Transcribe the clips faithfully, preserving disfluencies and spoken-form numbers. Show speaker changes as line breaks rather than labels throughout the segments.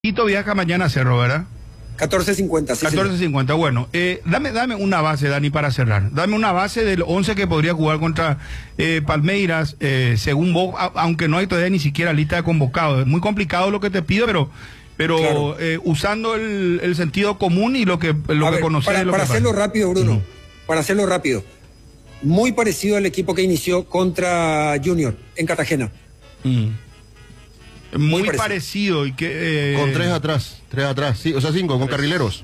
Tito viaja mañana a Cerro, ¿verdad?
catorce cincuenta, sí.
catorce cincuenta, bueno. Eh, dame, dame una base, Dani, para cerrar. Dame una base del once que podría jugar contra eh, Palmeiras, eh, según vos, a, aunque no hay todavía ni siquiera lista de convocados. Es muy complicado lo que te pido, pero pero claro. eh, usando el, el sentido común y lo que, lo que conoces.
Para,
lo
para
que
hacerlo
pasa.
rápido, Bruno,
Uh-huh.
para hacerlo rápido. Muy parecido al equipo que inició contra Junior en Cartagena.
Uh-huh. Muy, Muy parecido.
parecido
y que
eh... con tres atrás, tres atrás, sí, o sea, cinco, con carrileros.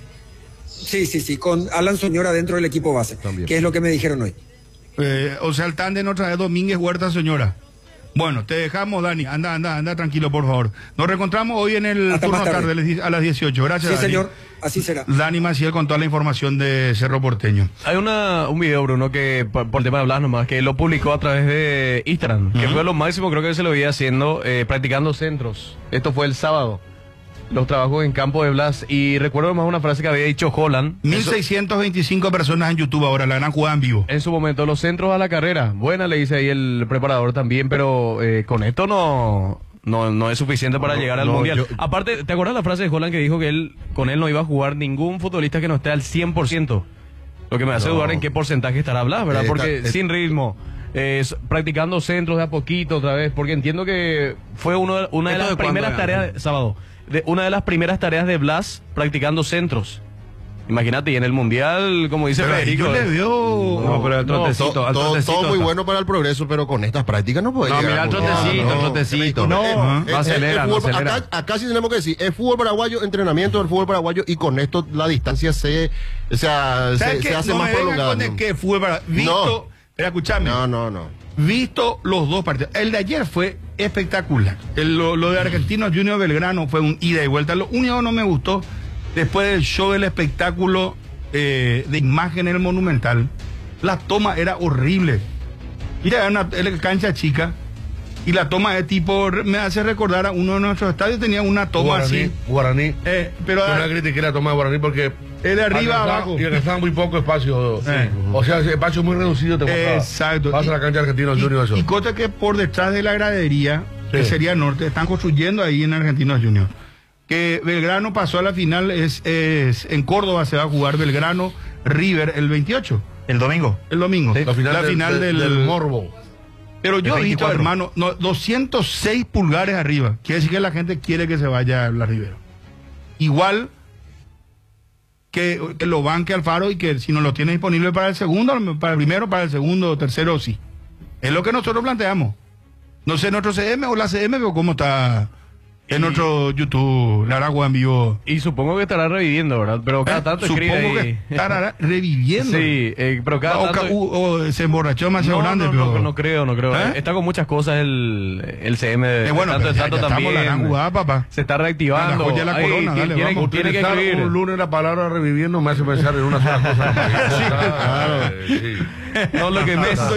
Sí, sí, sí, con Alan Soñora dentro del equipo base, también. Que es lo que me dijeron hoy.
Eh, o sea, el tándem otra vez Domínguez, Huerta, Soñora. Bueno, te dejamos, Dani, anda, anda, anda tranquilo, por favor. Nos reencontramos hoy en el
Hasta
turno tarde. tarde a las dieciocho. Gracias,
sí,
Dani.
señor, así será.
Dani Maciel con toda la información de Cerro Porteño.
Hay una un video, Bruno, que por, por el tema de hablar nomás, que lo publicó a través de Instagram, uh-huh. que fue lo máximo, creo que se lo veía haciendo, eh, practicando centros. Esto fue el sábado. Los trabajos en campo de Blas. Y recuerdo más una frase que había dicho Holland.
mil seiscientas veinticinco personas en YouTube ahora, la gran jugada en vivo.
En su momento, los centros a la carrera. Buena, le dice ahí el preparador también, pero eh, con esto no, no, no es suficiente para no, llegar al no, Mundial. Yo... Aparte, ¿te acuerdas la frase de Holland que dijo que él con él no iba a jugar ningún futbolista que no esté al cien por ciento? Lo que me hace no. dudar en qué porcentaje estará Blas, ¿verdad? Eh, porque está, sin ritmo... Eh, practicando centros de a poquito otra vez, porque entiendo que fue uno de, una de las de primeras tareas de, sábado, de una de las primeras tareas de Blas practicando centros. Imagínate, y en el Mundial, como dice pero Federico.
Yo le veo...
No, pero el trotecito,
no,
al
todo,
trotecito
todo muy
está.
bueno para el progreso, pero con estas prácticas no puede
no,
llegar.
Mira el trotecito,
no,
el trotecito.
No,
no, no, no acelera, no acelera.
Acá, acá sí tenemos que decir, es fútbol paraguayo, entrenamiento del fútbol paraguayo, y con esto la distancia se, o sea, se, se hace
no
más prolongada.
No que fútbol para... Visto...
No.
Pero escuchame.
No, no, no.
Visto los dos partidos. El de ayer fue espectacular. El, lo, lo de Argentinos Junior Belgrano fue un ida y vuelta. Lo único que no me gustó, después del show del espectáculo eh, de imagen en el Monumental, la toma era horrible. Mira, era una era cancha chica y la toma de tipo, me hace recordar a uno de nuestros estadios, tenía una toma
Guaraní,
así.
Guaraní.
Eh, pero
yo no critiqué la toma de Guaraní porque...
Es de arriba abajo.
Y alcanzaba muy poco espacio. Eh. O sea, ese espacio muy reducido te costaba.
Exacto.
Pasa la cancha Argentinos Junior eso.
Y cosa que por detrás de la gradería, sí. que sería norte, están construyendo ahí en Argentinos Junior. Que Belgrano pasó a la final, es, es en Córdoba se va a jugar Belgrano River el veintiocho.
El domingo.
El domingo.
Sí. La final,
la
del,
final
del,
del,
del Morbo.
Pero yo he visto, hermano, no, doscientos seis pulgares arriba. Quiere decir que la gente quiere que se vaya a la Rivero. Igual... Que, que lo banque Alfaro y que si no lo tiene disponible para el segundo, para el primero, para el segundo, tercero, sí. Es lo que nosotros planteamos. No sé, nuestro C M o la C M, pero cómo está en nuestro YouTube, la Aragua en vivo.
Y supongo que estará reviviendo, ¿verdad? Pero cada
¿Eh?
tanto
Supongo
escribe ahí.
que estará reviviendo.
Sí, eh, pero cada
o,
tanto...
O, o se emborrachó más
no,
grande,
no,
pero...
no, no creo, no creo.
¿Eh?
Está con muchas cosas el, el C M de
eh, bueno,
tanto,
ya,
tanto
ya
también.
La gran jugada, papá.
Se está reactivando.
La joya de la
Ay,
corona,
tiene,
dale,
tiene,
vamos.
tiene que escribir.
Un lunes la palabra reviviendo me hace pensar en una sola cosa.
Sí,
claro. Sí.
No lo que mes.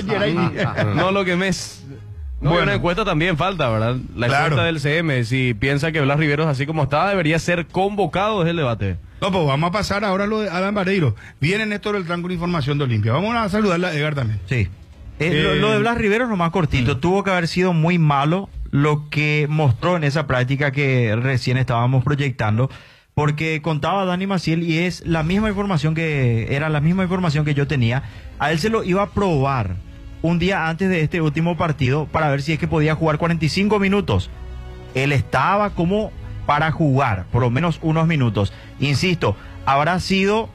No lo que mes. No, bueno, una encuesta también falta, ¿verdad? La
claro.
encuesta del C M, si piensa que Blas Riveros, así como está, debería ser convocado desde el debate.
No, pues vamos a pasar ahora a lo de Adam Vareiro. Viene Néstor el Tranco con información de Olimpia. Vamos a saludarla a Edgar también.
Sí. Eh,
eh,
lo, lo de Blas Riveros, nomás cortito, mm. tuvo que haber sido muy malo lo que mostró en esa práctica que recién estábamos proyectando, porque contaba Dani Maciel y es la misma información que, era la misma información que yo tenía. A él se lo iba a probar un día antes de este último partido para ver si es que podía jugar cuarenta y cinco minutos. Él estaba como para jugar, por lo menos unos minutos. Insisto, habrá sido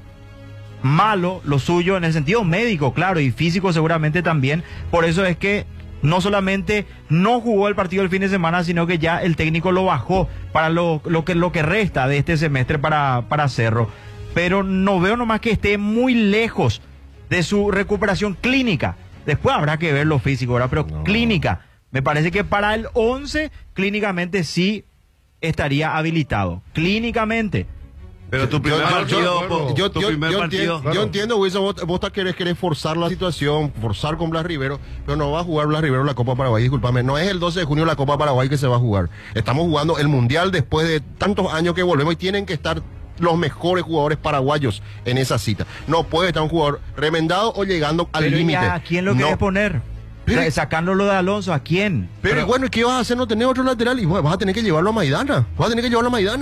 malo lo suyo en el sentido médico, claro, y físico seguramente también. Por eso es que no solamente no jugó el partido el fin de semana, sino que ya el técnico lo bajó para lo, lo, que, lo que resta de este semestre para, para Cerro. Pero no veo nomás que esté muy lejos de su recuperación clínica. Después habrá que ver lo físico, ¿verdad? Pero no. Clínica, me parece que para el once, clínicamente sí estaría habilitado. Clínicamente.
Pero tu primer
yo,
partido,
yo,
po,
yo,
tu
yo,
primer
yo
partido.
Entiendo, claro. Yo entiendo, Wilson, vos, vos querés, querés forzar la situación, forzar con Blas Rivero, pero no va a jugar Blas Rivero la Copa Paraguay, discúlpame. No es el doce de junio la Copa Paraguay que se va a jugar. Estamos jugando el Mundial después de tantos años que volvemos y tienen que estar los mejores jugadores paraguayos en esa cita. No puede estar un jugador remendado o llegando al límite.
¿A quién lo
no.
querés poner?
Pero,
sacándolo de Alonso, ¿a quién?
Pero, pero bueno, ¿qué vas a hacer? No tener otro lateral y bueno, vas a tener que llevarlo a Maidana. Vas a tener que llevarlo a Maidana.